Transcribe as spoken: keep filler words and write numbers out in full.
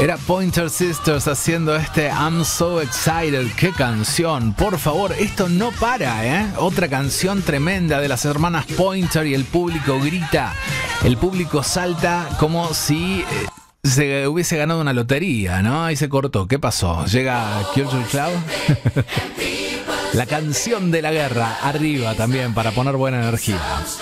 Era Pointer Sisters haciendo este I'm So Excited. ¡Qué canción! Por favor, esto no para, ¿eh? Otra canción tremenda de las hermanas Pointer y el público grita. El público salta como si eh, se hubiese ganado una lotería, ¿no? Ahí se cortó. ¿Qué pasó? Llega Culture Cloud. La canción de la guerra, arriba también para poner buena energía.